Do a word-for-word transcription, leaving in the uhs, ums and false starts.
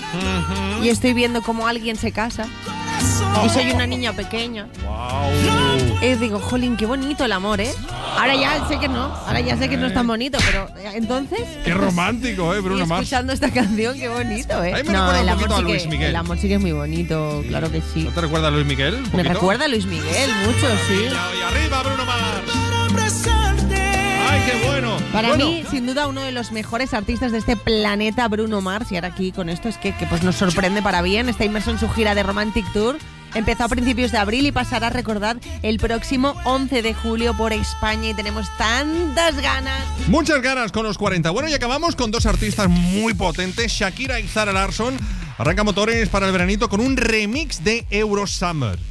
uh-huh. y estoy viendo cómo alguien se casa oh. y soy una niña pequeña. Wow. Y digo, jolín, qué bonito el amor, ¿eh? Ahora ya sé que no, ahora ya sé que no es tan bonito, pero entonces... Qué romántico, ¿eh? Bruno Mars. Escuchando esta canción, qué bonito, ¿eh? A mí me no, recuerda el un amor poquito sí a Luis que, Miguel. El amor sí que es muy bonito, claro que sí. ¿No te recuerda a Luis Miguel? ¿Un Me poquito? recuerda a Luis Miguel mucho, sí. Y arriba, Bruno Mars. ¡Ay, qué bueno! Para bueno. mí, sin duda, uno de los mejores artistas de este planeta, Bruno Mars. Y ahora aquí con esto es que, que pues nos sorprende para bien. Está inmerso en su gira de Romantic Tour. Empezó a principios de abril y pasará a recordar el próximo once de julio por España y tenemos tantas ganas. Muchas ganas con los cuarenta. Bueno, y acabamos con dos artistas muy potentes, Shakira y Zara Larsson. Arranca motores para el veranito con un remix de Eurosummer.